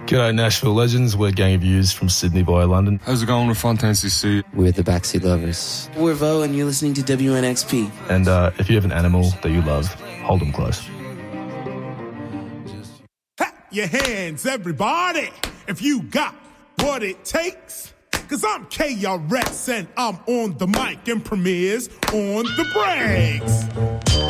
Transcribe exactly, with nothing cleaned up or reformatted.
G'day Nashville legends, we're Gang of Youths from Sydney via London. How's it going with Fontaine-C C? We're the Backseat Lovers. We're Vo and you're listening to W N X P. And uh, if you have an animal that you love, hold them close. Ha! Your hands, everybody, if you got what it takes. Cause I'm K R S and I'm on the mic and premieres on the breaks.